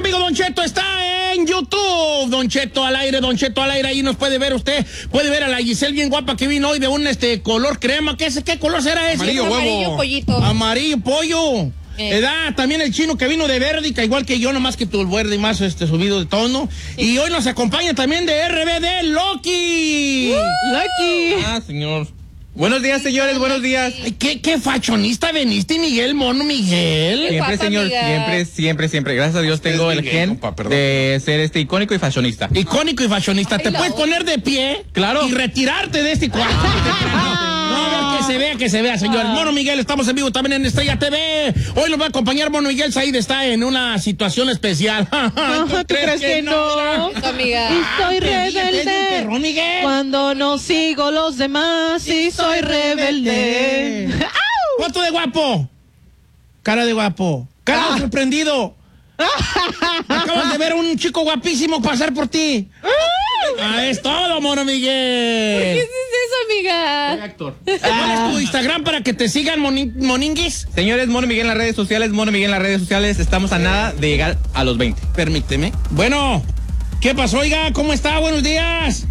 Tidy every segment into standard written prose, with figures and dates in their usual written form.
amigo Don Cheto está en YouTube. Don Cheto al aire, ahí nos puede ver usted. Puede ver a la Giselle bien guapa que vino hoy de un color crema. ¿Qué color será ese? Amarillo huevo. Amarillo pollito. Amarillo pollo. También el chino que vino de Verdica, igual que yo, nomás que tu verde y más subido de tono. Sí. Y hoy nos acompaña también de RBD, Loki. Loki. Ah, señor. Buenos días, señores, buenos días. ¿Qué fashionista veniste, Miguel, mono Miguel? Siempre, señor, siempre. Gracias a Dios tengo el gen de ser icónico y fashionista. Icónico y fashionista. ¿Te puedes poner de pie? Claro. Y retirarte de este cuarto. No, que se vea, señores. Mono Miguel, estamos en vivo también en Estrella TV. Hoy nos va a acompañar Mono Miguel. Said está en una situación especial. ¿Tú crees que no? Amiga. Y soy rebelde. Miguel. Cuando no sigo los demás, y soy rebelde. ¿Cuánto de guapo? Cara de guapo. Cara de sorprendido. Acabas de ver un chico guapísimo pasar por ti. Es todo, Mono Miguel. ¿Qué es eso, amiga? Soy actor. ¿Cuál es tu Instagram para que te sigan, Moninguis? Señores, Mono Miguel en las redes sociales, estamos a nada de llegar a los 20. Permíteme. Bueno, ¿qué pasó, oiga? ¿Cómo está? Buenos días.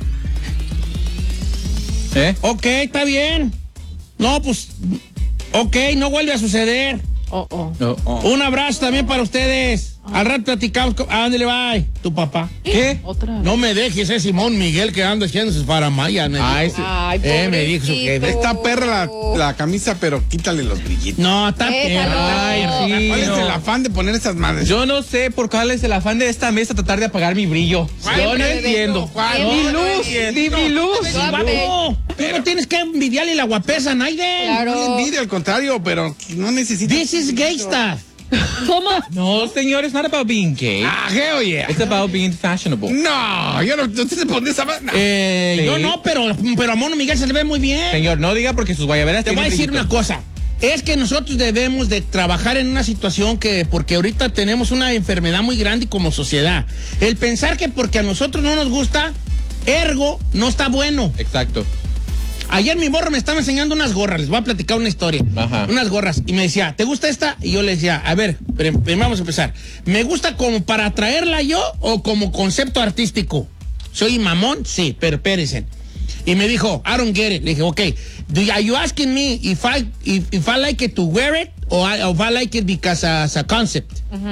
Ok, está bien. No, pues, ok, no vuelve a suceder. Un abrazo también para ustedes. Al rato platicamos. ¿A dónde le va? Tu papá. ¿Qué? Otra. No me dejes ese Simón Miguel que anda haciendo sus paramayas. Me dijo su jefe. Está perra la camisa, pero quítale los brillitos. No, está perra. Ay, sí, ¿Cuál es el afán de poner esas madres? Yo no sé por cuál es el afán de esta mesa tratar de apagar mi brillo. Yo no entiendo. Mi luz. Tú no tienes que envidiarle la guapesa a nadie. Claro. No le envidia, al contrario, pero no necesita. This is gay stuff. ¿Cómo? No, señor, it's not about being gay. Hell yeah. It's about being fashionable. No, yo no se pone esa madre. Sí. Yo no, pero a Mono Miguel se le ve muy bien. Señor, no diga porque sus guayaberas Te voy a decir una cosa. Es que nosotros debemos de trabajar en una situación porque ahorita tenemos una enfermedad muy grande como sociedad. El pensar que porque a nosotros no nos gusta, ergo, no está bueno. Exacto. Ayer mi morro me estaba enseñando unas gorras, les voy a platicar una historia. Ajá. Unas gorras. Y me decía, ¿te gusta esta? Y yo le decía, a ver, vamos a empezar. ¿Me gusta como para traerla yo o como concepto artístico? ¿Soy mamón? Sí, pero espérense. Y me dijo, I don't get it. Le dije, okay, are you asking me if I like it to wear it or if I like it because as a concept?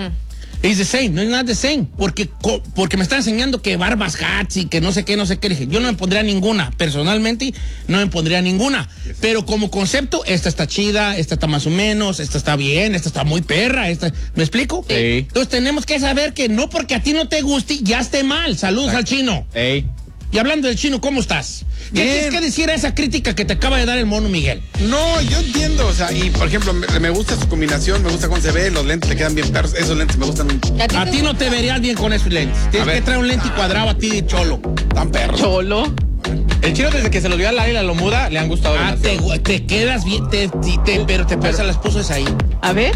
It's the same, no es not the same. Porque me está enseñando que barbas hats y que no sé qué. Le dije, yo no me pondría ninguna. Personalmente, no me pondría ninguna. Pero como concepto, esta está chida, esta está más o menos, esta está bien, esta está muy perra. ¿Me explico? Sí. Entonces tenemos que saber que no porque a ti no te guste, ya esté mal. Saludos al chino. Ey. Y hablando del chino, ¿cómo estás? ¿Qué tienes que decir a esa crítica que te acaba de dar el Mono Miguel? No, yo entiendo, o sea, y por ejemplo, me gusta su combinación, me gusta cómo se ve, los lentes le quedan bien perros, esos lentes me gustan mucho. A ti no te verías bien con esos lentes. Tienes que traer un lente cuadrado a ti de cholo. Tan perros. Cholo. El chino desde que se lo dio al aire y la lo muda, le han gustado demasiado. Te quedas bien, pero te pasa las pusos ahí. A ver.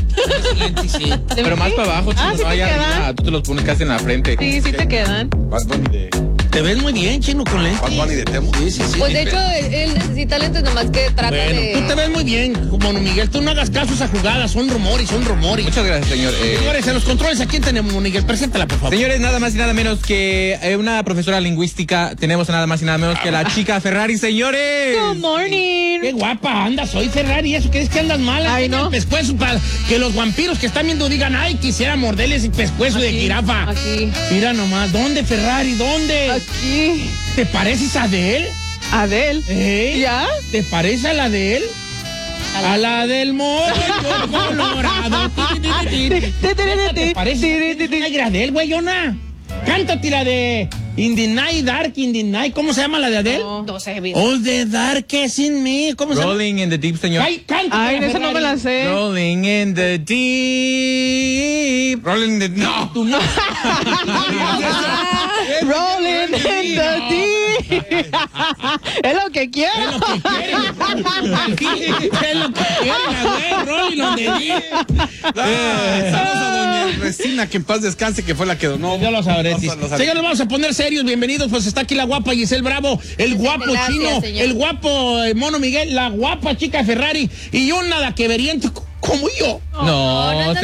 Sí. Pero más para abajo, chino, sí no te haya quedan. nada. Tú te los pones casi en la frente. Sí te quedan. Bad Bunny de Te ves muy bien, chino, con lentes. Bad Bunny de Temo. Sí. Pues de hecho, él necesita lentes nomás que trata de... Tú te ves muy bien, Mono Miguel. Tú no hagas caso a esa jugada, son rumores. Muchas gracias, señor. Señores, en los controles, ¿a quién tenemos, Mono Miguel? Preséntala, por favor. Señores, nada más y nada menos que una profesora lingüística. Tenemos nada más y nada menos que la chica Ferrari, señores. Good morning. Qué guapa andas hoy, Ferrari. ¿Eso qué es que andas mal? Ay, no. El pescuezo para que los vampiros que están viendo digan, ay, quisiera morderles el pescuezo de jirafa. Aquí. Mira nomás, ¿dónde, Ferrari? ¿Dónde? Aquí. ¿Te pareces a de él? Adel. ¿Ya? ¿Te parece a la de él? A la del morro colorado. ¿Te parece a de él, güeyona? Cántate la de In the Night, Dark in the Night. ¿Cómo se llama la de Adele? No sé, bien. All the Darkest in Me. ¿Cómo se llama? Rolling in the deep, señor. Ay, cántate. Ay, esa no me la sé. Rolling in the deep. Rolling in the... No. Tú no. Rolling in the deep. Es lo que quiero. Es lo que quieren. Es lo que quieren, güey. Rolling on the deep. Saludos a doña Resina, que en paz descanse, que fue la que donó. Yo lo sabré. Los alimentos. Señores, vamos a poner serios. Bienvenidos. Pues está aquí la guapa Giselle Bravo, el guapo Gracias, chino, señor. el guapo Mono Miguel, la guapa chica Ferrari y un nada que veriente como yo. No,